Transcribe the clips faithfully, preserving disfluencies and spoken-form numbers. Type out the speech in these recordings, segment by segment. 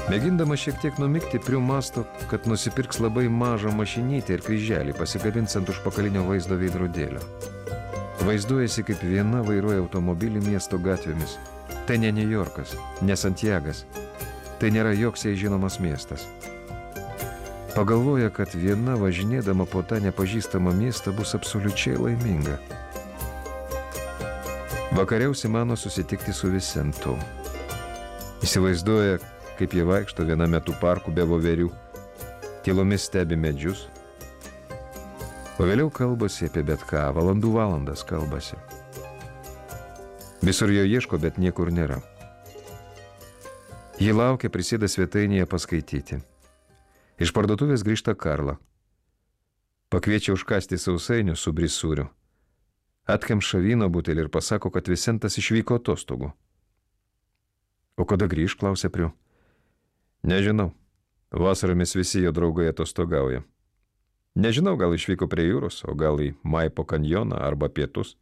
Mėgindama šiek tiek numikti, Priu masto, kad nusipirks labai mažą mašinytę ir kryželį, pasikabins ant užpakalinio vaizdo veidrodėlio. Vaizduojasi, kaip viena vairuoja automobilį miesto gatvėmis. Tai ne New Yorkas, ne Santiagas. Tai nėra joks jai žinomas miestas. Pagalvoja, kad viena važinėdama po tą nepažįstamą miestą bus absoliučiai laiminga. Vakare užsimano susitikti su Vicentu. Įsivaizduoja, kaip jie vaikšto viename tų parkų be voverių, tylomis stebi medžius, o vėliau kalbasi apie bet ką, valandų valandas kalbasi. Visur jo ieško, bet niekur nėra. Ji laukia, prisėda svetainėje paskaityti. Iš parduotuvės grįžta Karla. Pakviečia užkasti sausainių su brisūriu. Atkemša vyno butelį ir pasako, kad Vicentas išvyko atostogų. O kada grįž, klausia Priu. Nežinau. Vasaromis visi jo draugai atostogauja. Nežinau, gal išvyko prie jūros, o gal į Maipo kanjoną arba pietus.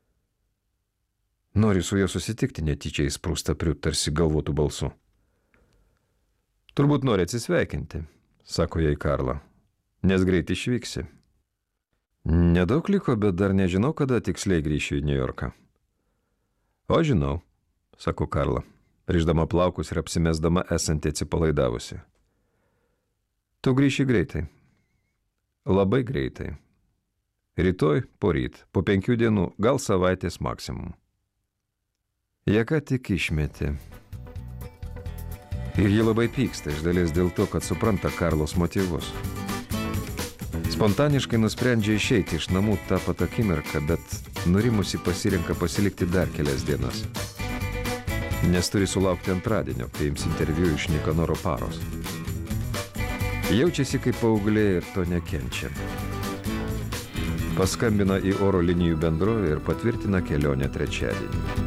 Nori su juo susitikti, netyčia įsprūsta Priu, tarsi galvotų balsu. Turbūt nori atsisveikinti, sako jai Karla, nes greit išvyksi. Nedaug liko, bet dar nežinau, kada tiksliai grįšiu į New Yorką. O žinau, sako Karla, rišdama plaukus ir apsimesdama esanti atsipalaidavusi. Tu grįši greitai. Labai greitai. Rytoj, poryt, po penkių dienų, gal savaitės maksimum. Jie ką tik išmetė. Ir ji labai pyksta iš dalies dėl to, kad supranta Karlos motyvus. Spontaniškai nusprendžia išeiti iš namų tą pat akimirką, bet nurimusi pasirenka pasilikti dar kelias dienas. Nes turi sulaukti antradienio, kai ims interviu iš Nikanoro Paros. Jaučiasi kaip paauglė ir to nekenčia. Paskambina į oro linijų bendrovę ir patvirtina kelionę trečiadienį.